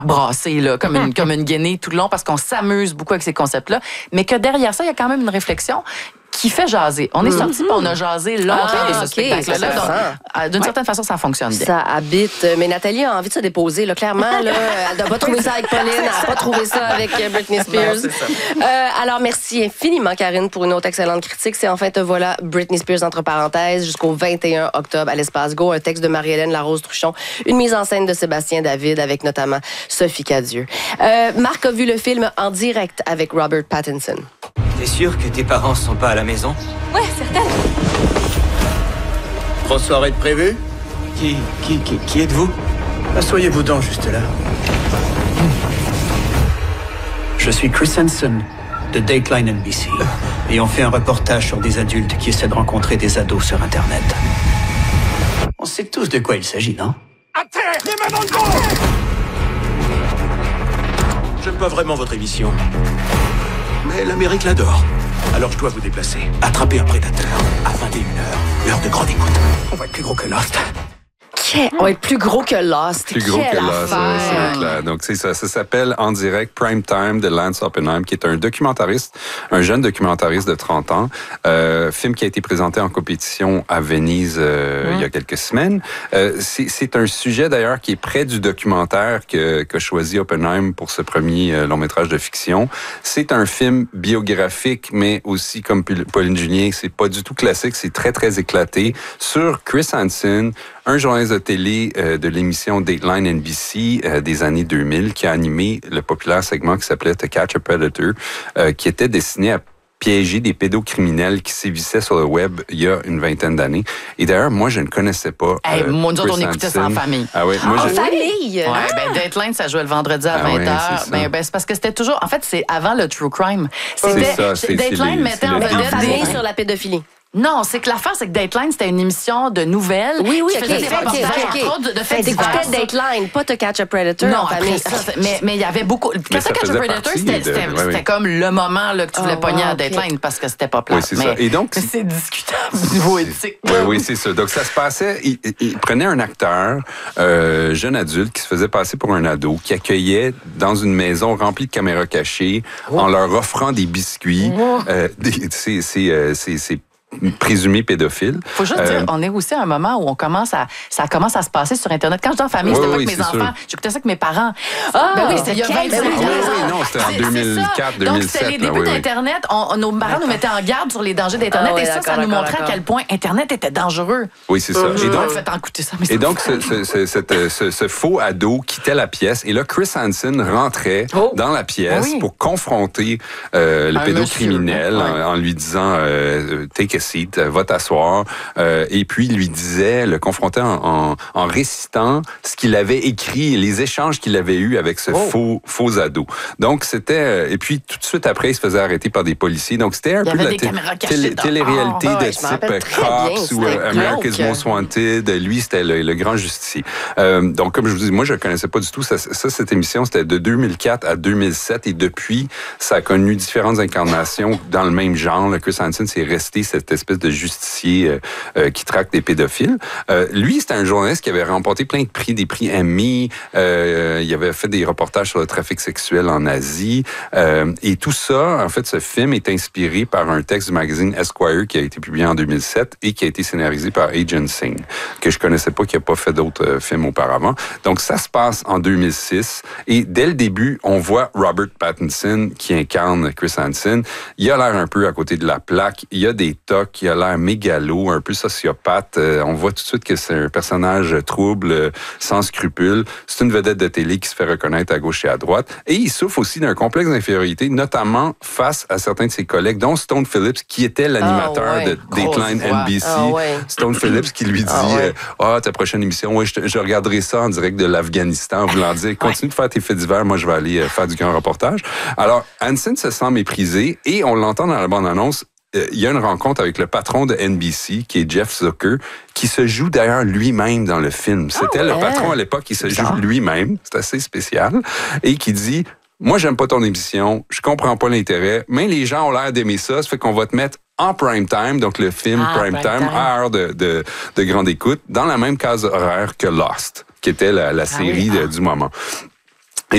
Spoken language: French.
brasser là, comme une guenille tout le long parce qu'on s'amuse beaucoup avec ces concepts-là, mais que derrière ça, il y a quand même une réflexion qui fait jaser. On est sortis et on a jasé longtemps de ce spectacle-là. Donc, d'une certaine façon, ça fonctionne bien. Ça habite. Mais Nathalie a envie de se déposer. Là, clairement, là, elle n'a pas trouvé ça avec Pauline. Elle n'a pas trouvé ça avec Britney Spears. Non, alors, merci infiniment, Karine, pour une autre excellente critique. C'est enfin, te voilà, Britney Spears, entre parenthèses, jusqu'au 21 octobre à l'Espace Go. Un texte de Marie-Hélène Larose-Truchon. Une mise en scène de Sébastien David avec notamment Sophie Cadieux. Marc a vu le film en direct avec Robert Pattinson. T'es sûr que tes parents sont pas à la maison? Ouais, certaine. Grosse soirée de prévue? Qui êtes-vous? Asseyez-vous donc juste là. Je suis Chris Hansen de Dateline NBC et on fait un reportage sur des adultes qui essaient de rencontrer des ados sur Internet. On sait tous de quoi il s'agit, non? À terre! Les mains dans le dos! J'aime pas vraiment votre émission. Mais l'Amérique l'adore. Alors je dois vous déplacer. Attraper un prédateur à 21h, l'heure de grande écoute. On va être plus gros que Lost. On va être plus gros que Lost. Plus gros que Lost, c'est clair. Donc, ça s'appelle En direct Prime Time de Lance Oppenheim, qui est un documentariste, un jeune documentariste de 30 ans. Film qui a été présenté en compétition à Venise il y a quelques semaines. C'est un sujet, d'ailleurs, qui est près du documentaire qu'a choisi Oppenheim pour ce premier long-métrage de fiction. C'est un film biographique, mais aussi, comme Pauline Julien, c'est pas du tout classique, c'est très, très éclaté, sur Chris Hansen, un journaliste de télé de l'émission Dateline NBC des années 2000 qui a animé le populaire segment qui s'appelait To Catch a Predator, qui était destiné à piéger des pédocriminels qui sévissaient sur le web il y a une vingtaine d'années. Et d'ailleurs, moi, je ne connaissais pas. Moi, nous autres, on écoutait ça en famille. Ah oui, moi, en famille? Ouais, Dateline, ça jouait le vendredi à 20h. C'est parce que c'était toujours. En fait, c'est avant le True Crime. Dateline mettait en vedette famille sur la pédophilie. Non, c'est que l'affaire, c'est que Dateline, c'était une émission de nouvelles. Oui, qui faisait des reportages de faits divers. C'était Dateline, pas To Catch a Predator. Non, après ça, mais il y avait beaucoup. To Catch a Predator, c'était comme le moment là, que tu voulais pogner à Dateline parce que c'était pas plat. Oui, c'est ça. Et donc, c'est discutable au niveau éthique. Oui, c'est ça. Donc, ça se passait, il prenait un acteur, jeune adulte, qui se faisait passer pour un ado, qui accueillait dans une maison remplie de caméras cachées, en leur offrant des biscuits, c'est présumé pédophile. Faut juste dire, on est aussi à un moment où ça commence à se passer sur Internet. Quand j'étais en famille, c'était pas avec mes enfants. J'écoutais ça avec mes parents. C'était il y a 25 ans. Non, c'était en 2004, 2007. Donc, c'était les débuts d'Internet. Nos parents nous mettaient en garde sur les dangers d'Internet. Et ça nous montrait à quel point Internet était dangereux. Oui, c'est ça. Et donc, ce faux ado quittait la pièce. Et là, Chris Hansen rentrait dans la pièce pour confronter le pédocriminel en lui disant « Take a seat, va t'asseoir. » Et puis, il lui disait, le confrontait en récitant ce qu'il avait écrit et les échanges qu'il avait eus avec ce faux ado. Donc, c'était... et puis, tout de suite après, il se faisait arrêter par des policiers. Donc, c'était un peu la télé-réalité de type Cops ou America's Most Wanted. Lui, c'était le grand justicier. Donc, comme je vous dis, moi, je ne connaissais pas du tout cette émission. C'était de 2004 à 2007. Et depuis, ça a connu différentes incarnations dans le même genre. Chris Hansen, c'est resté cette espèce de justicier qui traque des pédophiles. Lui, c'était un journaliste qui avait remporté plein de prix, des prix Emmy. Il avait fait des reportages sur le trafic sexuel en Asie. Et tout ça, en fait, ce film est inspiré par un texte du magazine Esquire qui a été publié en 2007 et qui a été scénarisé par Agent Singh, que je connaissais pas, qui a pas fait d'autres films auparavant. Donc, ça se passe en 2006. Et dès le début, on voit Robert Pattinson qui incarne Chris Hansen. Il a l'air un peu à côté de la plaque. Il a des tocs, il a l'air mégalo, un peu sociopathe. On voit tout de suite que c'est un personnage trouble, sans scrupules. C'est une vedette de télé qui se fait reconnaître à gauche et à droite. Et il souffre aussi d'un complexe d'infériorité, notamment face à certains de ses collègues, dont Stone Phillips, qui était l'animateur de Dateline NBC. Stone Phillips qui lui dit ta prochaine émission, je regarderai ça en direct de l'Afghanistan, en voulant dire, continue de faire tes faits divers, moi je vais aller faire du grand reportage. Alors, Hansen se sent méprisé et on l'entend dans la bande-annonce. Il y a une rencontre avec le patron de NBC, qui est Jeff Zucker, qui se joue d'ailleurs lui-même dans le film. C'était le patron à l'époque qui se joue lui-même. C'est assez spécial. Et qui dit, moi, j'aime pas ton émission, je comprends pas l'intérêt, mais les gens ont l'air d'aimer ça, ça fait qu'on va te mettre en prime time, donc le film prime time, à heure de grande écoute, dans la même case horaire que Lost, qui était la série du moment.